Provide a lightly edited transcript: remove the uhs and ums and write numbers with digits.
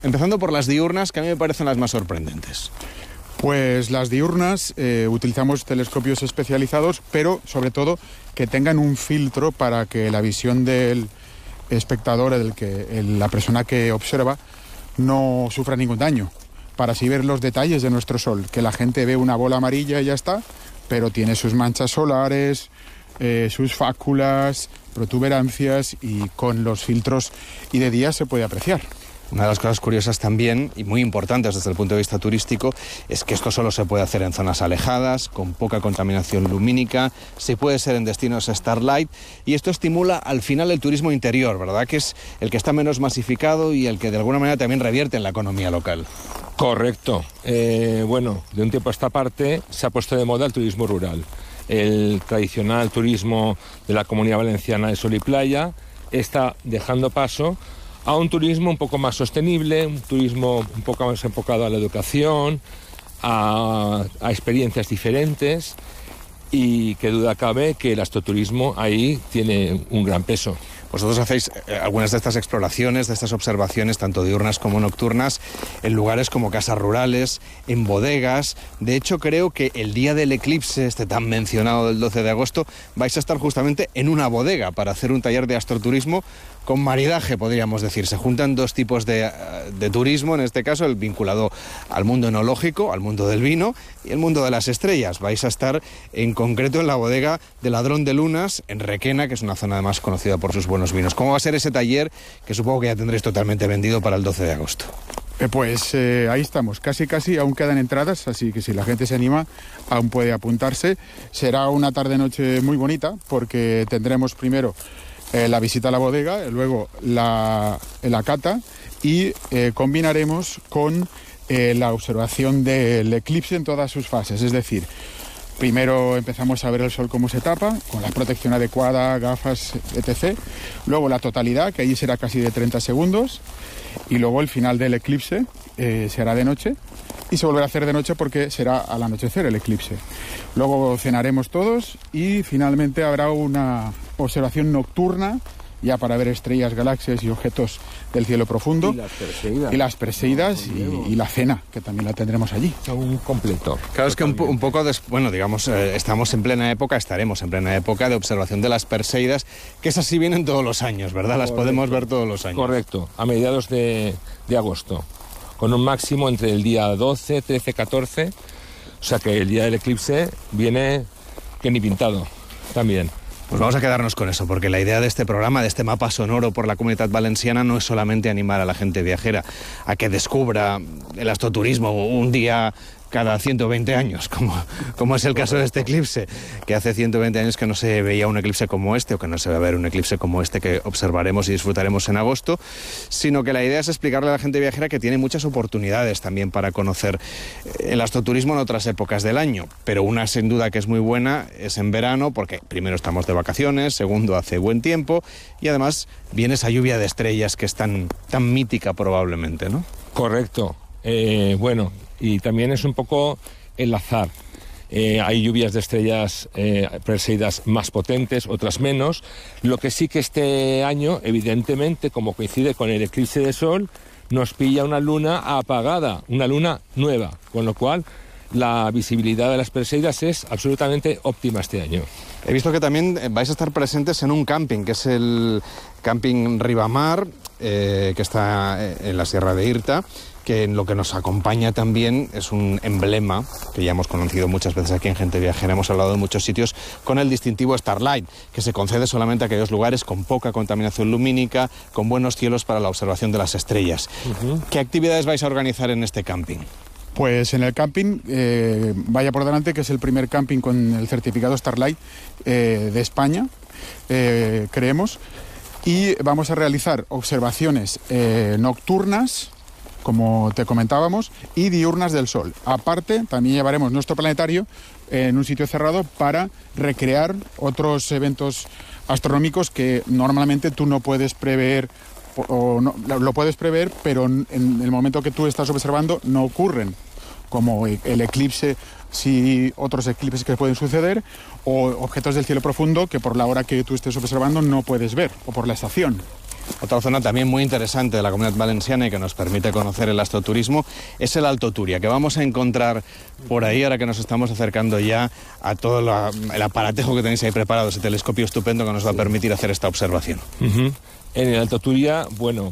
Empezando por las diurnas, que a mí me parecen las más sorprendentes. Pues las diurnas utilizamos telescopios especializados, pero sobre todo que tengan un filtro para que la visión del espectador, la persona que observa, no sufra ningún daño, para así ver los detalles de nuestro Sol, que la gente ve una bola amarilla y ya está, pero tiene sus manchas solares, sus fáculas, protuberancias, y con los filtros y de día se puede apreciar. Una de las cosas curiosas también, y muy importantes desde el punto de vista turístico, es que esto solo se puede hacer en zonas alejadas, con poca contaminación lumínica, se puede ser en destinos Starlight, y esto estimula al final el turismo interior, ¿verdad? Que es el que está menos masificado y el que de alguna manera también revierte en la economía local. Correcto. Bueno, de un tiempo a esta parte se ha puesto de moda el turismo rural. El tradicional turismo de la Comunidad Valenciana de sol y playa está dejando paso a un turismo un poco más sostenible, un turismo un poco más enfocado a la educación, a experiencias diferentes, y qué duda cabe que el astroturismo ahí tiene un gran peso. Vosotros hacéis algunas de estas exploraciones, de estas observaciones, tanto diurnas como nocturnas, en lugares como casas rurales, en bodegas. De hecho, creo que el día del eclipse, este tan mencionado del 12 de agosto, vais a estar justamente en una bodega para hacer un taller de astroturismo con maridaje, podríamos decir. Se juntan dos tipos de turismo, en este caso el vinculado al mundo enológico, al mundo del vino y el mundo de las estrellas. Vais a estar en concreto en la bodega de Ladrón de Lunas, en Requena, que es una zona además conocida por sus buenos vinos. ¿Cómo va a ser ese taller, que supongo que ya tendréis totalmente vendido para el 12 de agosto? Pues ahí estamos, casi, aún quedan entradas, así que si la gente se anima, aún puede apuntarse. Será una tarde-noche muy bonita, porque tendremos primero la visita a la bodega, luego la cata, y combinaremos con la observación del eclipse en todas sus fases. Es decir, primero empezamos a ver el Sol cómo se tapa, con la protección adecuada, gafas, etc. Luego la totalidad, que allí será casi de 30 segundos. Y luego el final del eclipse se hará de noche, y se volverá a hacer de noche porque será al anochecer el eclipse. Luego cenaremos todos y finalmente habrá una observación nocturna, ya para ver estrellas, galaxias y objetos del cielo profundo. Y las Perseidas y la cena, que también la tendremos allí. Un completo. Claro, es que un poco, estaremos en plena época de observación de las Perseidas, que esas sí vienen todos los años, ¿verdad? Correcto. Las podemos ver todos los años. Correcto, a mediados de agosto, con un máximo entre el día 12, 13, 14, o sea que el día del eclipse viene que ni pintado también. Pues vamos a quedarnos con eso, porque la idea de este programa, de este mapa sonoro por la Comunitat Valenciana, no es solamente animar a la gente viajera a que descubra el astroturismo un día cada 120 años, como es el caso de este eclipse, que hace 120 años que no se veía un eclipse como este, o que no se va a ver un eclipse como este que observaremos y disfrutaremos en agosto, sino que la idea es explicarle a la gente viajera que tiene muchas oportunidades también para conocer el astroturismo en otras épocas del año, pero una sin duda que es muy buena es en verano, porque primero estamos de vacaciones, segundo hace buen tiempo, y además viene esa lluvia de estrellas que es tan mítica probablemente, ¿no? Correcto. Bueno, y también es un poco el azar. Hay lluvias de estrellas Perseidas más potentes, otras menos. Lo que sí que este año, evidentemente, como coincide con el eclipse de Sol, nos pilla una luna apagada, una luna nueva, con lo cual la visibilidad de las Perseidas es absolutamente óptima este año. He visto que también vais a estar presentes en un camping, que es el Camping Ribamar, que está en la Sierra de Irta, que en lo que nos acompaña también es un emblema que ya hemos conocido muchas veces aquí en Gente Viajera, hemos hablado de muchos sitios, con el distintivo Starlight, que se concede solamente a aquellos lugares con poca contaminación lumínica, con buenos cielos para la observación de las estrellas. ¿Qué actividades vais a organizar en este camping? Pues en el camping, vaya por delante, que es el primer camping con el certificado Starlight de España, creemos, y vamos a realizar observaciones nocturnas, como te comentábamos, y diurnas del Sol. Aparte, también llevaremos nuestro planetario en un sitio cerrado para recrear otros eventos astronómicos que normalmente tú no puedes prever, o no, lo puedes prever, pero en el momento que tú estás observando no ocurren, como el eclipse, sí, otros eclipses que pueden suceder, o objetos del cielo profundo que por la hora que tú estés observando no puedes ver, o por la estación. Otra zona también muy interesante de la Comunidad Valenciana y que nos permite conocer el astroturismo es el Alto Turia, que vamos a encontrar por ahí ahora que nos estamos acercando ya a todo el aparatejo que tenéis ahí preparado, ese telescopio estupendo que nos va a permitir hacer esta observación. En el Alto Turia, bueno,